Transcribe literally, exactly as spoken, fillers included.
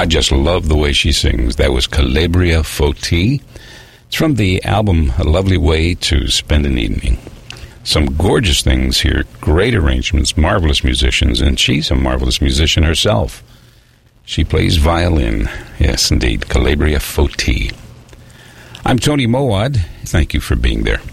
I just love the way she sings. That was Calabria Foti. It's from the album A Lovely Way to Spend an Evening. Some gorgeous things here, great arrangements, marvelous musicians, and she's a marvelous musician herself. She plays violin. Yes, indeed, Calabria Foti. I'm Tony Mowad. Thank you for being there.